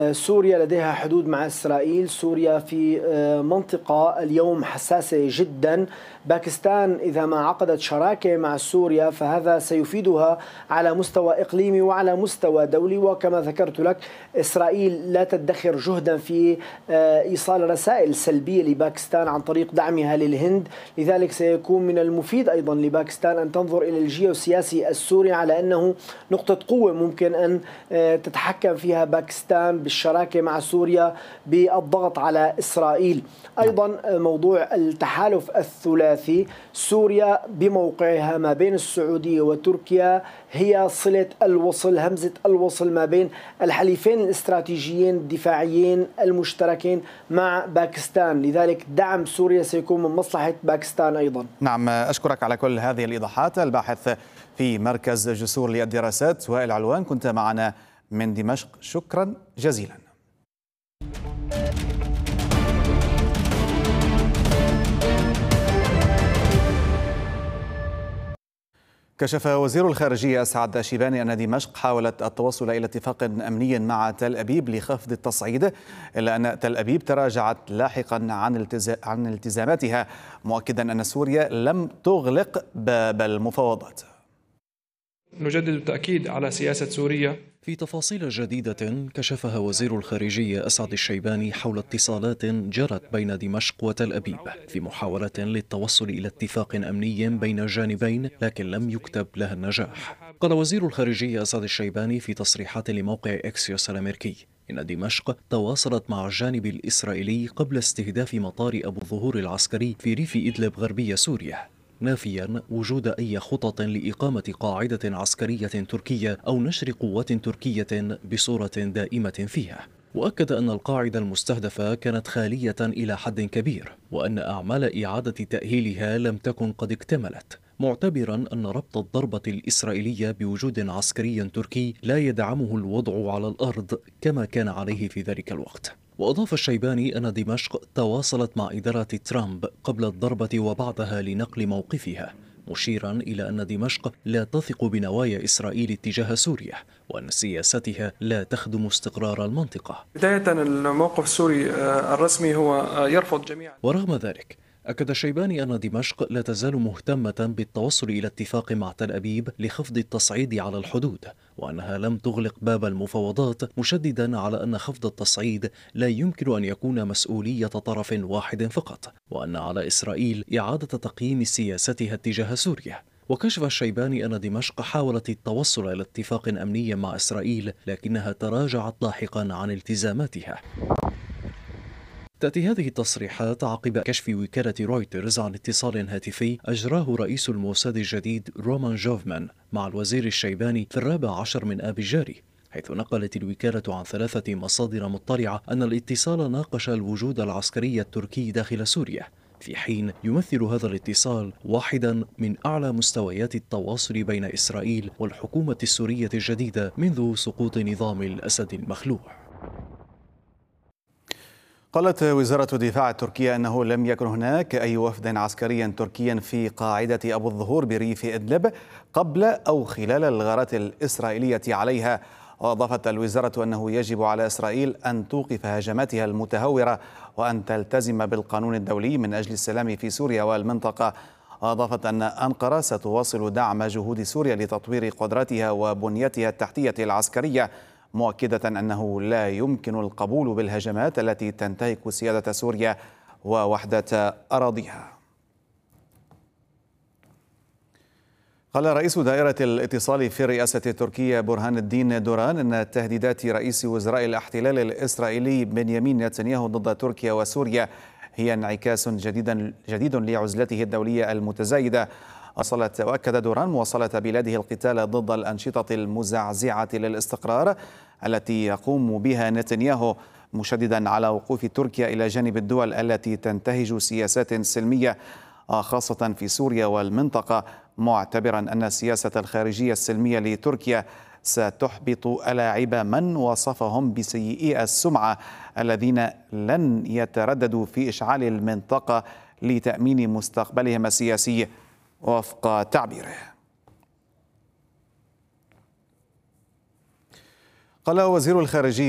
سوريا لديها حدود مع إسرائيل. سوريا في منطقة اليوم حساسة جدا. باكستان إذا ما عقدت شراكة مع سوريا فهذا سيفيدها على مستوى إقليمي وعلى مستوى دولي. وكما ذكرت لك، إسرائيل لا تدخر جهدا في إيصال رسائل سلبية لباكستان عن طريق دعمها للهند. لذلك سيكون من المفيد أيضا لباكستان أن تنظر إلى الجيوسياسي السوري على أنه نقطة قوة ممكن أن تتحكم فيها باكستان بالشراكة مع سوريا بالضغط على إسرائيل. أيضا موضوع التحالف الثلاثي، سوريا بموقعها ما بين السعودية وتركيا هي صلة الوصل، همزة الوصل ما بين الحليفين الاستراتيجيين الدفاعيين المشتركين مع باكستان. لذلك دعم سوريا سيكون من مصلحة باكستان أيضا. نعم، أشكرك على كل هذه الإيضاحات. الباحث في مركز جسور للدراسات وائل علوان، كنت معنا من دمشق، شكرا جزيلا. كشف وزير الخارجية أسعد شيباني أن دمشق حاولت التوصل إلى اتفاق أمني مع تل أبيب لخفض التصعيد، إلا أن تل أبيب تراجعت لاحقا عن التزاماتها، مؤكدا أن سوريا لم تغلق باب المفاوضات. نجدد التأكيد على سياسة سوريا. في تفاصيل جديدة كشفها وزير الخارجية أسعد الشيباني حول اتصالات جرت بين دمشق وتل أبيب في محاولة للتوصل إلى اتفاق أمني بين الجانبين، لكن لم يكتب لها النجاح. قال وزير الخارجية أسعد الشيباني في تصريحات لموقع إكسيوس الأمريكي إن دمشق تواصلت مع الجانب الإسرائيلي قبل استهداف مطار أبو الظهور العسكري في ريف إدلب غربية سوريا، نافيا وجود أي خطط لإقامة قاعدة عسكرية تركية أو نشر قوات تركية بصورة دائمة فيها. وأكد أن القاعدة المستهدفة كانت خالية إلى حد كبير، وأن أعمال إعادة تأهيلها لم تكن قد اكتملت، معتبرا أن ربط الضربة الإسرائيلية بوجود عسكري تركي لا يدعمه الوضع على الأرض كما كان عليه في ذلك الوقت. وأضاف الشيباني أن دمشق تواصلت مع إدارة ترامب قبل الضربة وبعدها لنقل موقفها، مشيرا إلى أن دمشق لا تثق بنوايا إسرائيل اتجاه سوريا، وأن سياستها لا تخدم استقرار المنطقة. بداية الموقف السوري الرسمي هو يرفض جميعا. ورغم ذلك أكد الشيباني أن دمشق لا تزال مهتمة بالتوصل إلى اتفاق مع تل أبيب لخفض التصعيد على الحدود، وأنها لم تغلق باب المفاوضات، مشددا على أن خفض التصعيد لا يمكن أن يكون مسؤولية طرف واحد فقط، وأن على إسرائيل إعادة تقييم سياستها اتجاه سوريا. وكشف الشيباني أن دمشق حاولت التوصل إلى اتفاق أمني مع إسرائيل، لكنها تراجعت لاحقا عن التزاماتها. تأتي هذه التصريحات عقب كشف وكالة رويترز عن اتصال هاتفي أجراه رئيس الموساد الجديد رومان جوفمان مع الوزير الشيباني في 14 من آب الجاري، حيث نقلت الوكالة عن 3 مصادر مطلعة أن الاتصال ناقش الوجود العسكري التركي داخل سوريا، في حين يمثل هذا الاتصال واحدا من أعلى مستويات التواصل بين إسرائيل والحكومة السورية الجديدة منذ سقوط نظام الأسد المخلوع. قالت وزارة الدفاع التركية أنه لم يكن هناك أي وفد عسكري تركي في قاعدة أبو الظهور بريف إدلب قبل أو خلال الغارات الإسرائيلية عليها. وأضافت الوزارة أنه يجب على إسرائيل أن توقف هجماتها المتهورة وأن تلتزم بالقانون الدولي من أجل السلام في سوريا والمنطقة. أضافت أن أنقرة ستواصل دعم جهود سوريا لتطوير قدراتها وبنيتها التحتية العسكرية، مؤكدة أنه لا يمكن القبول بالهجمات التي تنتهك سيادة سوريا ووحدة أراضيها. قال رئيس دائرة الاتصال في الرئاسة التركية برهان الدين دوران أن تهديدات رئيس وزراء الاحتلال الإسرائيلي بنيامين نتنياهو ضد تركيا وسوريا هي انعكاس جديد لعزلته الدولية المتزايدة. وأكد دوران مواصلة بلاده القتال ضد الأنشطة المزعزعة للاستقرار التي يقوم بها نتنياهو، مشددا على وقوف تركيا إلى جانب الدول التي تنتهج سياسات سلمية خاصة في سوريا والمنطقة، معتبرا أن السياسة الخارجية السلمية لتركيا ستحبط ألاعب من وصفهم بسيئي السمعة الذين لن يترددوا في إشعال المنطقة لتأمين مستقبلهم السياسي وفق تعبيره. قال وزير الخارجية